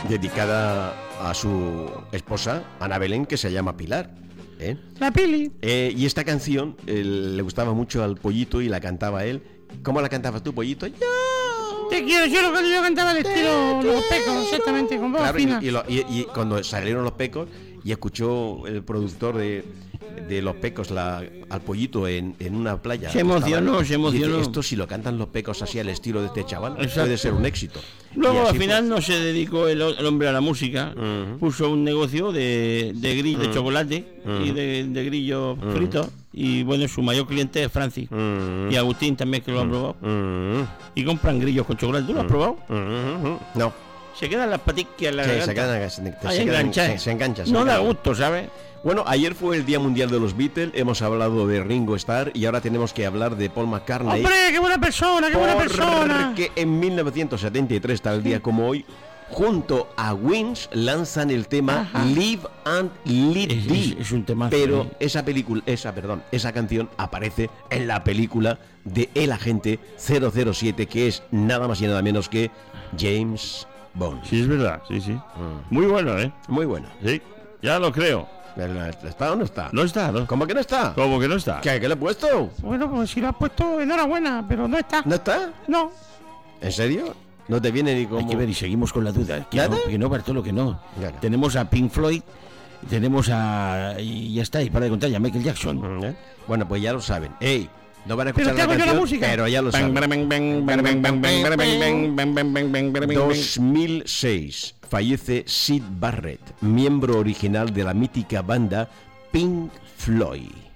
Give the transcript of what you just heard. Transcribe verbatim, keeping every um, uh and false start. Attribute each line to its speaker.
Speaker 1: dedicada a su esposa, Ana Belén, que se llama Pilar. ¿eh?
Speaker 2: La Pili.
Speaker 1: Eh, y esta canción eh, le gustaba mucho al Pollito y la cantaba él. ¿Cómo la cantabas tú, Pollito? ¡Yo!
Speaker 2: Te quiero, yo, lo, yo cantaba al estilo Los Pecos, exactamente, con voz
Speaker 1: Claro,
Speaker 2: fina.
Speaker 1: y, y, lo, y, y cuando salieron Los Pecos y escuchó el productor de, de Los Pecos la, al Pollito en, en una playa.
Speaker 3: Se emocionó,
Speaker 1: estaba,
Speaker 3: se emocionó.
Speaker 1: Dice, esto si lo cantan Los Pecos así al estilo de este chaval,
Speaker 3: Exacto.
Speaker 1: puede ser un éxito.
Speaker 3: Luego al
Speaker 1: fue.
Speaker 3: final no se dedicó el, el hombre a la música,
Speaker 1: Uh-huh.
Speaker 3: puso un negocio de, de grillo, de
Speaker 1: Uh-huh.
Speaker 3: chocolate
Speaker 1: Uh-huh.
Speaker 3: y de, de grillo
Speaker 1: Uh-huh.
Speaker 3: frito. Y bueno, su mayor cliente es Francis.
Speaker 1: Uh-huh.
Speaker 3: Y Agustín también, que lo ha probado.
Speaker 1: Uh-huh.
Speaker 3: Y compran grillos con chocolate. ¿Tú lo has probado?
Speaker 1: Uh-huh. No.
Speaker 3: Se quedan las patitas en la
Speaker 1: Sí,
Speaker 3: garganta.
Speaker 1: se quedan, se, se
Speaker 3: Ahí
Speaker 1: quedan-
Speaker 3: engancha,
Speaker 1: se-
Speaker 3: ¿eh?
Speaker 1: se engancha. se
Speaker 3: No da
Speaker 1: engancha.
Speaker 3: gusto, ¿sabes?
Speaker 1: Bueno, ayer fue el Día Mundial de los Beatles, hemos hablado de Ringo Starr y ahora tenemos que hablar de Paul McCartney.
Speaker 2: ¡Hombre, qué buena persona, qué buena persona!
Speaker 1: Porque en mil novecientos setenta y tres, tal día como hoy, junto a Wings lanzan el tema
Speaker 2: Ajá.
Speaker 1: Live and Let
Speaker 3: Es,
Speaker 1: Be.
Speaker 3: es- es un tema.
Speaker 1: Pero esa película, esa, perdón, esa canción aparece en la película de El Agente cero cero siete, que es nada más y nada menos que James Bond.
Speaker 3: Sí, es verdad, sí, sí.
Speaker 1: Mm.
Speaker 3: Muy bueno, ¿eh?
Speaker 1: Muy buena.
Speaker 3: Sí, ya lo creo.
Speaker 1: ¿Está o no está?
Speaker 3: No está, ¿no?
Speaker 1: ¿Cómo que no está?
Speaker 3: ¿Cómo que no está?
Speaker 1: ¿Qué, qué le he puesto?
Speaker 2: Bueno, pues si lo has puesto, enhorabuena, pero no está.
Speaker 1: ¿No está?
Speaker 2: No.
Speaker 1: ¿En serio? ¿No te viene ni como...?
Speaker 3: Hay que ver y seguimos con la duda. Que
Speaker 1: ¿Nada?
Speaker 3: no, que no, Bartolo, que no.
Speaker 1: Claro.
Speaker 3: Tenemos a Pink Floyd, tenemos a... y ya está, y para de contar, ya Michael Jackson.
Speaker 1: ¿Eh? Bueno, pues ya lo saben. ¡Ey! No van a
Speaker 2: Pero
Speaker 1: escuchar
Speaker 2: te hago
Speaker 1: la
Speaker 2: yo la
Speaker 1: canción,
Speaker 2: música.
Speaker 1: pero ya lo saben. dos mil seis fallece Syd Barrett, miembro original de la mítica banda Pink Floyd.